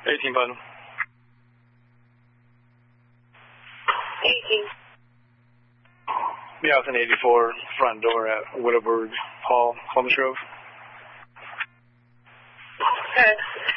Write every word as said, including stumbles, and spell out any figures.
eighteen button. eighteen. Yeah, it's an eighty-four front door at Widowburg Hall, Columbus Grove. Okay.